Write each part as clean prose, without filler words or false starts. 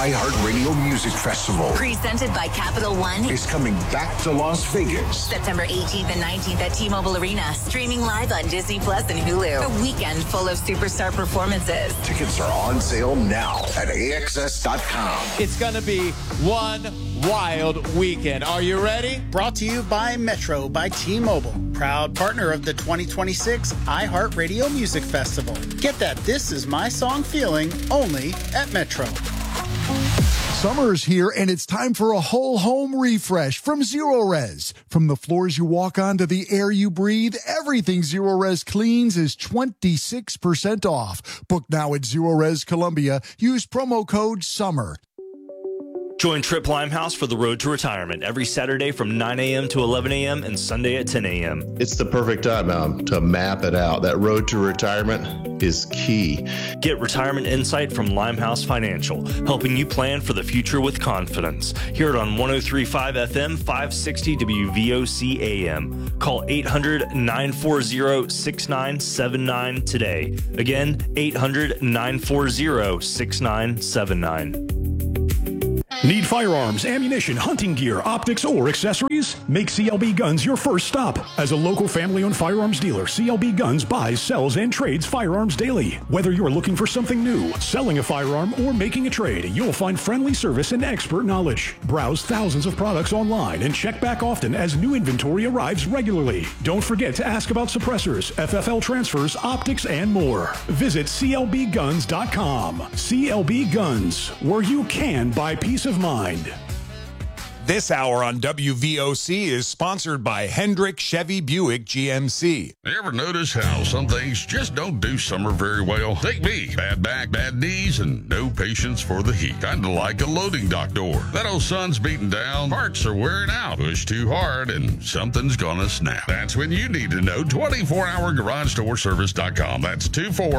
iHeartRadio Music Festival. Presented by Capital One. Is coming back to Las Vegas. September 18th and 19th at T-Mobile Arena. Streaming live on Disney Plus and Hulu. A weekend full of superstar performances. Tickets are on sale now at AXS.com. It's going to be one wild weekend. Are you ready? Brought to you by Metro by T-Mobile. Proud partner of the 2026 iHeartRadio Music Festival. Get that This Is My Song feeling only at Metro. Summer's here, and it's time for a whole home refresh from Zero Res. From the floors you walk on to the air you breathe, everything Zero Res cleans is 26% off. Book now at Zero Res Columbia. Use promo code SUMMER. Join Trip Limehouse for the road to retirement every Saturday from 9 a.m. to 11 a.m. and Sunday at 10 a.m. It's the perfect time to map it out. That road to retirement is key. Get retirement insight from Limehouse Financial, helping you plan for the future with confidence. Hear it on 103.5 FM, 560 WVOC AM. Call 800-940-6979 today. Again, 800-940-6979. Need firearms, ammunition, hunting gear, optics, or accessories? Make CLB Guns your first stop. As a local family-owned firearms dealer, CLB Guns buys, sells, and trades firearms daily. Whether you're looking for something new, selling a firearm, or making a trade, you'll find friendly service and expert knowledge. Browse thousands of products online and check back often as new inventory arrives regularly. Don't forget to ask about suppressors, FFL transfers, optics, and more. Visit CLBGuns.com. CLB Guns, where you can buy peace of mind. This hour on WVOC is sponsored by Hendrick Chevy Buick GMC. You ever notice how some things just don't do summer very well? Take me. Bad back, bad knees, and no patience for the heat. Kinda like a loading dock door. That old sun's beating down, parts are wearing out, push too hard, and something's gonna snap. That's when you need to know 24HourGarageDoorService.com. That's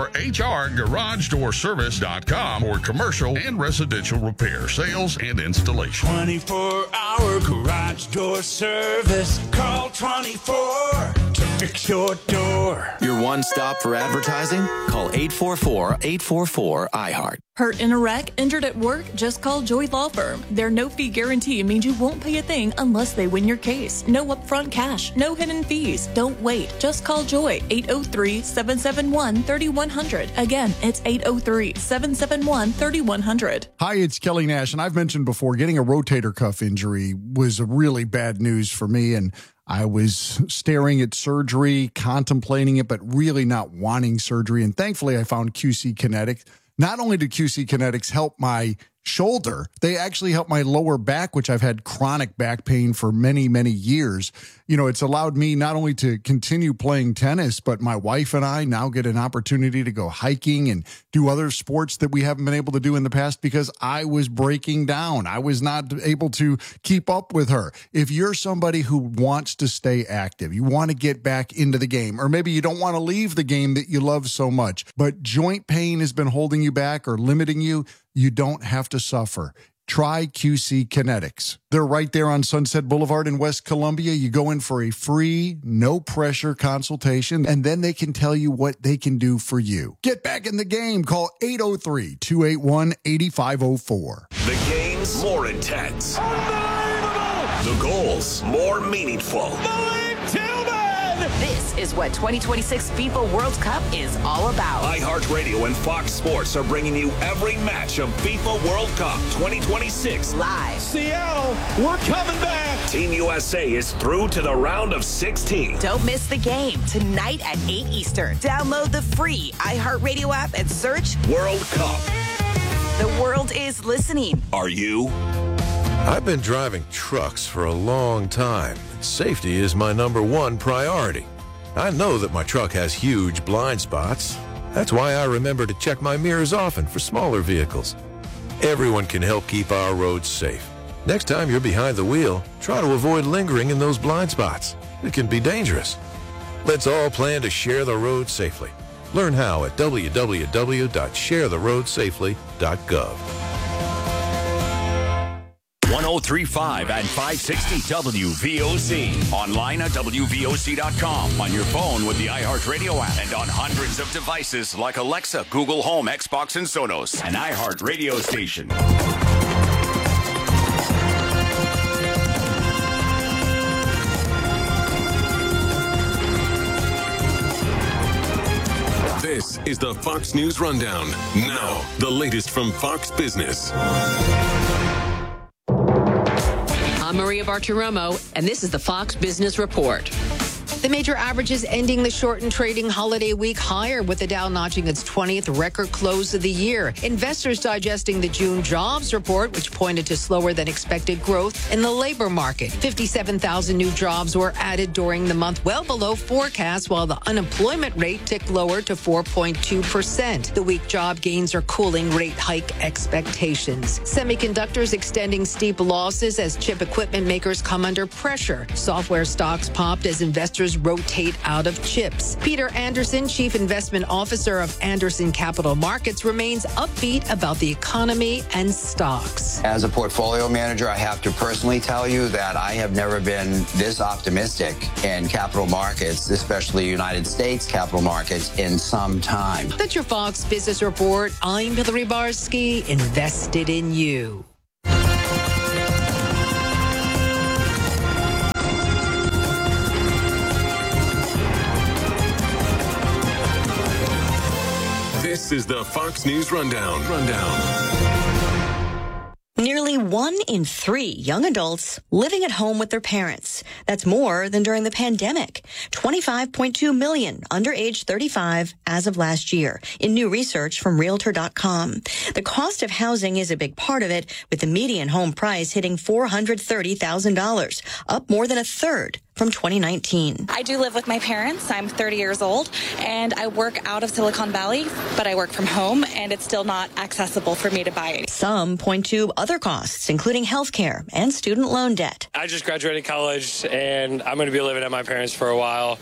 24HRGarageDoorService.com for commercial and residential repair, sales, and installation. 24-hour garage door service. Call 24 to fix your door. Your one stop for advertising? Call 844-844-iHeart. Hurt in a wreck? Injured at work? Just call Joy Law Firm. Their no-fee guarantee means you won't pay a thing unless they win your case. No upfront cash, no hidden fees. Don't wait. Just call Joy, 803-771-3100. Again, it's 803-771-3100. Hi, it's Kelly Nash, and I've mentioned before, getting a rotator cuff injury was really bad news for me, and I was staring at surgery, contemplating it, but really not wanting surgery, and thankfully I found QC Kinetics. Not only did QC Kinetics help my shoulder, they actually helped my lower back, which I've had chronic back pain for many, many years. You know, it's allowed me not only to continue playing tennis, but my wife and I now get an opportunity to go hiking and do other sports that we haven't been able to do in the past because I was breaking down. I was not able to keep up with her. If you're somebody who wants to stay active, you want to get back into the game, or maybe you don't want to leave the game that you love so much, but joint pain has been holding you back or limiting you, you don't have to suffer. Try QC Kinetics. They're right there on Sunset Boulevard in West Columbia. You go in for a free, no-pressure consultation, and then they can tell you what they can do for you. Get back in the game. Call 803-281-8504. The game's more intense. The goals more meaningful. This is what 2026 FIFA World Cup is all about. iHeartRadio and Fox Sports are bringing you every match of FIFA World Cup 2026 live. Seattle, we're coming back. Team USA is through to the round of 16. Don't miss the game tonight at 8 Eastern. Download the free iHeartRadio app and search World Cup. The world is listening. Are you? I've been driving trucks for a long time. Safety is my number one priority. I know that my truck has huge blind spots. That's why I remember to check my mirrors often for smaller vehicles. Everyone can help keep our roads safe. Next time you're behind the wheel, try to avoid lingering in those blind spots. It can be dangerous. Let's all plan to share the road safely. Learn how at www.sharetheroadsafely.gov. 1035 and 560 WVOC. Online at WVOC.com. On your phone with the iHeartRadio app. And on hundreds of devices like Alexa, Google Home, Xbox, and Sonos. An iHeartRadio station. This is the Fox News Rundown. Now, the latest from Fox Business. I'm Maria Bartiromo, and this is the Fox Business Report. The major averages ending the shortened trading holiday week higher, with the Dow notching its 20th record close of the year. Investors digesting the June jobs report, which pointed to slower than expected growth in the labor market. 57,000 new jobs were added during the month, well below forecasts, while the unemployment rate ticked lower to 4.2%. The weak job gains are cooling rate hike expectations. Semiconductors extending steep losses as chip equipment makers come under pressure. Software stocks popped as investors rotate out of chips. Peter Anderson, Chief Investment Officer of Anderson Capital Markets, remains upbeat about the economy and stocks. As a portfolio manager, I have to personally tell you that I have never been this optimistic in capital markets, especially United States capital markets, in some time. That's your Fox Business Report. I'm Hillary Barsky, invested in you. This is the Fox News Rundown. Nearly 1 in 3 young adults living at home with their parents. That's more than during the pandemic. 25.2 million under age 35 as of last year, in new research from Realtor.com. The cost of housing is a big part of it, with the median home price hitting $430,000, up more than a third from 2019. I do live with my parents. I'm 30 years old, and I work out of Silicon Valley, but I work from home, and it's still not accessible for me to buy. Some point to other costs, including healthcare and student loan debt. I just graduated college, and I'm going to be living at my parents for a while.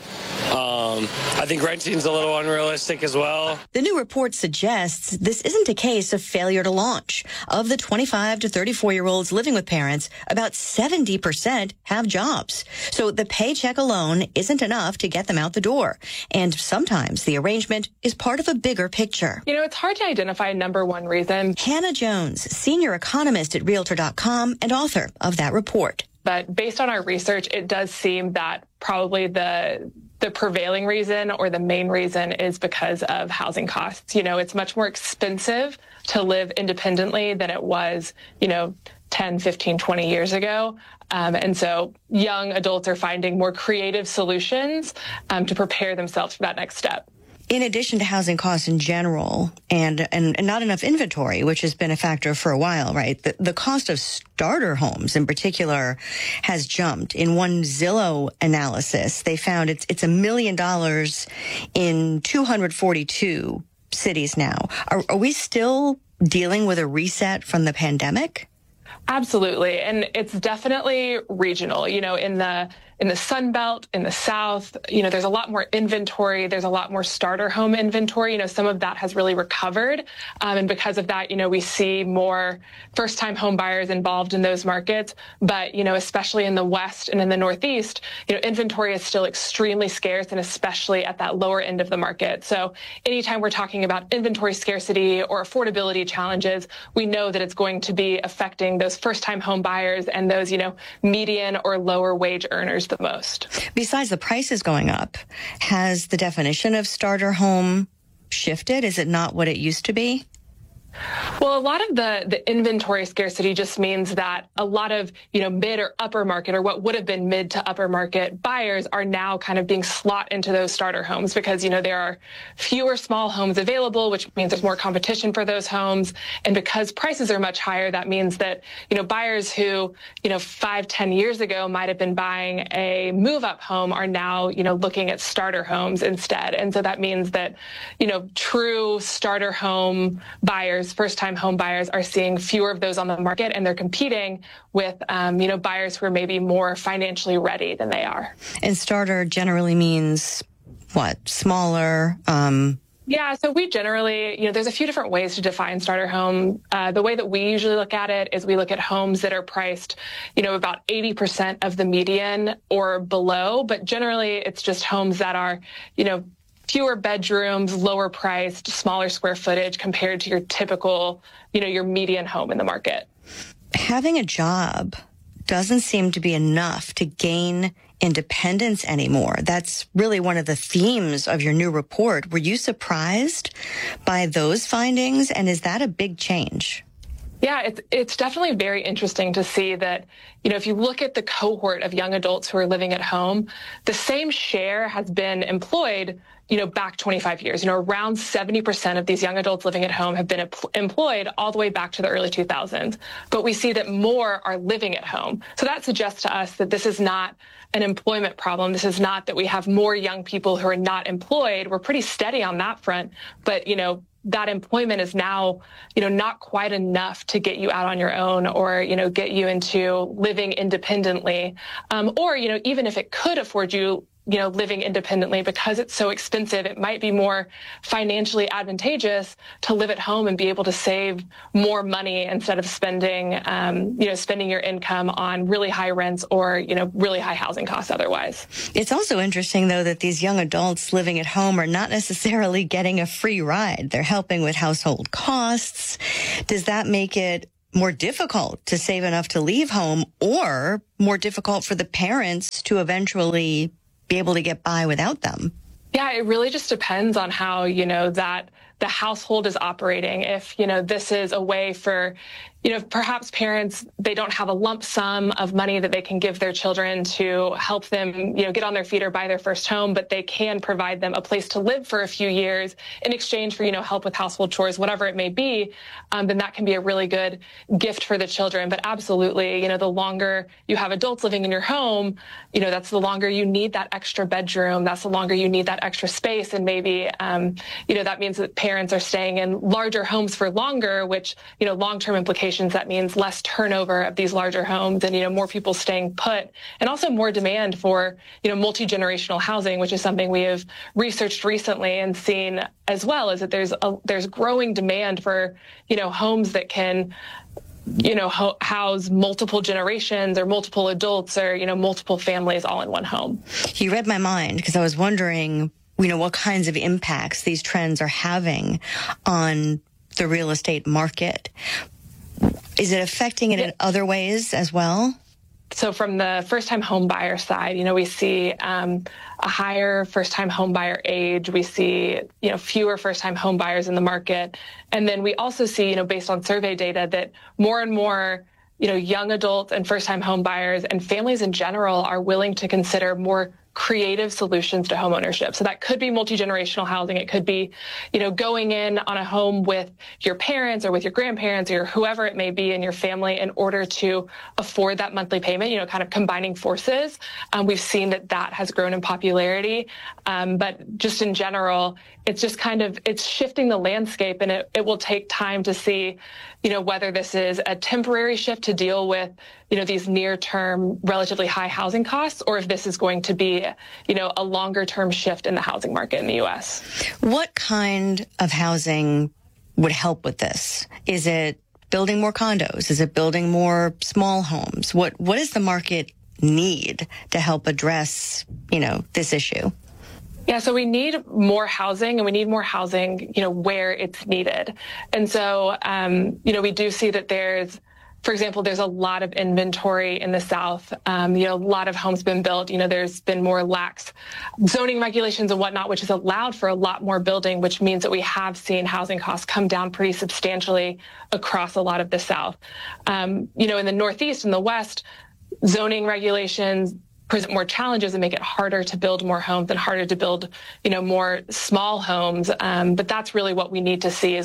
I think renting's a little unrealistic as well. The new report suggests this isn't a case of failure to launch. Of the 25 to 34-year-olds living with parents, about 70% have jobs. So the paycheck alone isn't enough to get them out the door. And sometimes the arrangement is part of a bigger picture. You know, it's hard to identify number one reason. Hannah Jones, senior economist at Realtor.com and author of that report. But based on our research, it does seem that probably the prevailing reason or the main reason is because of housing costs. You know, it's much more expensive to live independently than it was, 10, 15, 20 years ago. And so young adults are finding more creative solutions to prepare themselves for that next step. In addition to housing costs in general and not enough inventory, which has been a factor for a while, right? The cost of starter homes in particular has jumped. In one Zillow analysis, they found it's $1 million in 242 cities now. Are we still dealing with a reset from the pandemic? Absolutely. And it's definitely regional. In the Sun Belt, in the South, there's a lot more inventory. There's a lot more starter home inventory. Some of that has really recovered. And because of that, we see more first-time home buyers involved in those markets. But, especially in the West and in the Northeast, inventory is still extremely scarce, and especially at that lower end of the market. So anytime we're talking about inventory scarcity or affordability challenges, we know that it's going to be affecting those first-time home buyers and those, median or lower wage earners the most. Besides the prices going up, has the definition of starter home shifted? Is it not what it used to be? Well, a lot of the inventory scarcity just means that a lot of, mid or upper market, or what would have been mid to upper market buyers, are now kind of being slot into those starter homes because, there are fewer small homes available, which means there's more competition for those homes. And because prices are much higher, that means that, buyers who, 5-10 years ago might have been buying a move-up home are now, looking at starter homes instead. And so that means that, true starter home buyers, first-time home buyers, are seeing fewer of those on the market, and they're competing with, buyers who are maybe more financially ready than they are. And starter generally means what? Smaller, Yeah, so we generally, there's a few different ways to define starter home. The way that we usually look at it is we look at homes that are priced, about 80% of the median or below. But generally, it's just homes that are, fewer bedrooms, lower priced, smaller square footage compared to your typical, your median home in the market. Having a job doesn't seem to be enough to gain independence anymore. That's really one of the themes of your new report. Were you surprised by those findings? And is that a big change? Yeah, it's definitely very interesting to see that, if you look at the cohort of young adults who are living at home, the same share has been employed, back 25 years. Around 70% of these young adults living at home have been employed all the way back to the early 2000s. But we see that more are living at home. So that suggests to us that this is not an employment problem. This is not that we have more young people who are not employed. We're pretty steady on that front. But, that employment is now, not quite enough to get you out on your own or, get you into living independently. Or, even if it could afford you, living independently, because it's so expensive, it might be more financially advantageous to live at home and be able to save more money instead of spending, spending your income on really high rents or, really high housing costs otherwise. It's also interesting, though, that these young adults living at home are not necessarily getting a free ride. They're helping with household costs. Does that make it more difficult to save enough to leave home, or more difficult for the parents to eventually be able to get by without them? Yeah, it really just depends on how, that the household is operating. If, this is a way for, perhaps parents, they don't have a lump sum of money that they can give their children to help them, get on their feet or buy their first home, but they can provide them a place to live for a few years in exchange for, help with household chores, whatever it may be, then that can be a really good gift for the children. But absolutely, the longer you have adults living in your home, that's the longer you need that extra bedroom. That's the longer you need that extra space. And maybe, that means that parents are staying in larger homes for longer, which, long-term implications, that means less turnover of these larger homes and, more people staying put, and also more demand for, multi-generational housing, which is something we have researched recently and seen as well, is that there's growing demand for, homes that can, house multiple generations or multiple adults or, multiple families all in one home. You read my mind, because I was wondering, what kinds of impacts these trends are having on the real estate market. Is it affecting it in other ways as well? So from the first-time home buyer side, we see a higher first-time home buyer age. We see, fewer first-time home buyers in the market. And then we also see, based on survey data, that more and more, young adults and first-time home buyers and families in general are willing to consider more creative solutions to homeownership. So that could be multi-generational housing. It could be, going in on a home with your parents or with your grandparents or whoever it may be in your family in order to afford that monthly payment, kind of combining forces. We've seen that has grown in popularity. But just in general, it's just it's shifting the landscape, and it will take time to see, whether this is a temporary shift to deal with, these near-term relatively high housing costs, or if this is going to be, a longer-term shift in the housing market in the U.S. What kind of housing would help with this? Is it building more condos? Is it building more small homes? What does the market need to help address, this issue? Yeah, so we need more housing, and we need more housing, where it's needed. And so, we do see that for example, there's a lot of inventory in the South. A lot of homes been built. There's been more lax zoning regulations and whatnot, which has allowed for a lot more building, which means that we have seen housing costs come down pretty substantially across a lot of the South. In the Northeast and the West, zoning regulations present more challenges and make it harder to build more homes and harder to build, more small homes. But that's really what we need to see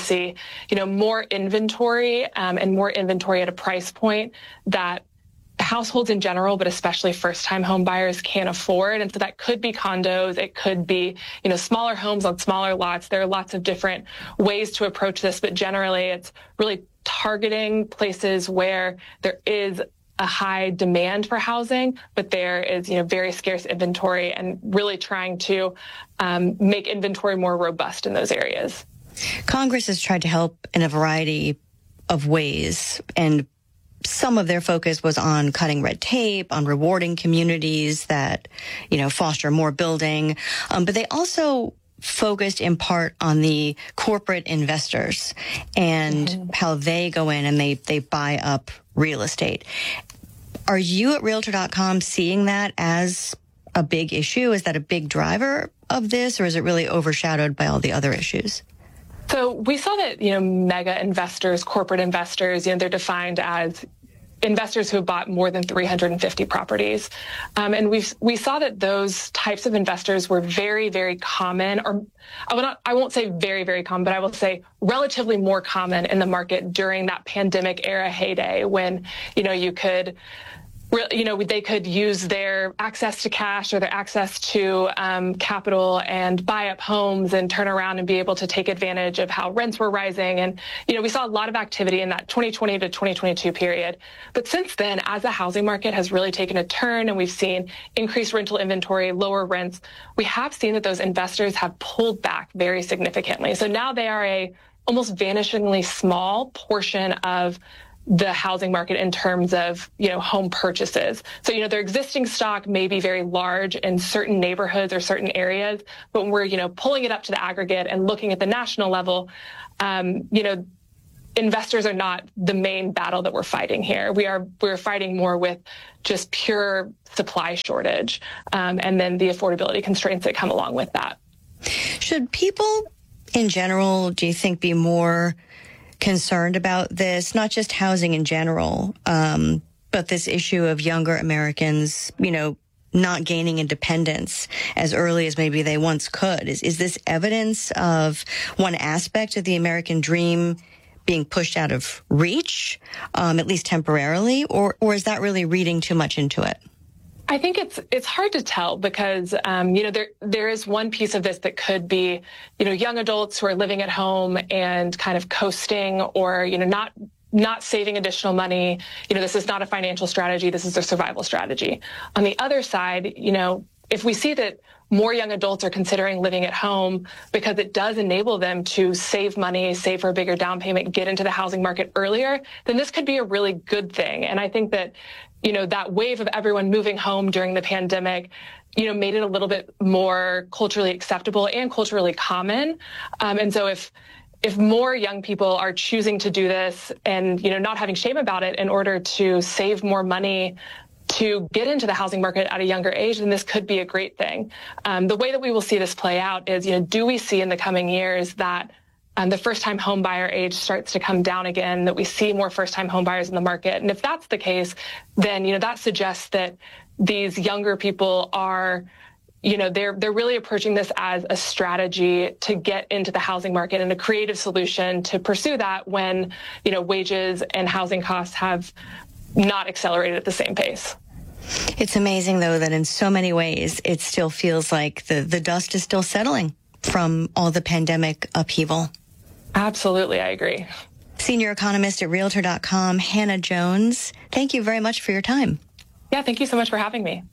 more inventory and more inventory at a price point that households in general, but especially first-time home buyers, can't afford. And so that could be condos. It could be, smaller homes on smaller lots. There are lots of different ways to approach this, but generally it's really targeting places where there is a high demand for housing, but there is, very scarce inventory, and really trying to make inventory more robust in those areas. Congress has tried to help in a variety of ways, and some of their focus was on cutting red tape, on rewarding communities that, foster more building. But they also focused in part on the corporate investors and how they go in and they buy up real estate. Are you at Realtor.com seeing that as a big issue? Is that a big driver of this, or is it really overshadowed by all the other issues? So we saw that, mega investors, corporate investors, they're defined as investors who have bought more than 350 properties. And we saw that those types of investors were very, very common, or I won't say very, very common, but I will say relatively more common in the market during that pandemic era heyday when, they could use their access to cash or their access to capital and buy up homes and turn around and be able to take advantage of how rents were rising. And, we saw a lot of activity in that 2020 to 2022 period. But since then, as the housing market has really taken a turn and we've seen increased rental inventory, lower rents, we have seen that those investors have pulled back very significantly. So now they are a almost vanishingly small portion of the housing market in terms of, home purchases. So, their existing stock may be very large in certain neighborhoods or certain areas, but when we're, pulling it up to the aggregate and looking at the national level, investors are not the main battle that we're fighting here. We're fighting more with just pure supply shortage, and then the affordability constraints that come along with that. Should people in general, do you think, be more concerned about this, not just housing in general, but this issue of younger Americans, not gaining independence as early as maybe they once could? Is this evidence of one aspect of the American dream being pushed out of reach, at least temporarily, or is that really reading too much into it? I think it's hard to tell because, there is one piece of this that could be, young adults who are living at home and kind of coasting or, not saving additional money. This is not a financial strategy. This is a survival strategy. On the other side, if we see that more young adults are considering living at home because it does enable them to save money, save for a bigger down payment, get into the housing market earlier, then this could be a really good thing. And I think that, that wave of everyone moving home during the pandemic, made it a little bit more culturally acceptable and culturally common. And so if more young people are choosing to do this and, not having shame about it in order to save more money to get into the housing market at a younger age, then this could be a great thing. The way that we will see this play out is, do we see in the coming years that the first-time home buyer age starts to come down again, that we see more first-time home buyers in the market? And if that's the case, then, that suggests that these younger people are, they're really approaching this as a strategy to get into the housing market and a creative solution to pursue that when, wages and housing costs have not accelerated at the same pace. It's amazing, though, that in so many ways, it still feels like the dust is still settling from all the pandemic upheaval. Absolutely, I agree. Senior economist at Realtor.com, Hannah Jones, thank you very much for your time. Yeah, thank you so much for having me.